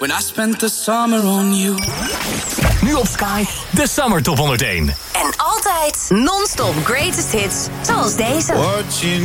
When I spent the summer on you. Nu op Sky, de Summer Top 101. En altijd non-stop greatest hits, zoals deze. Watching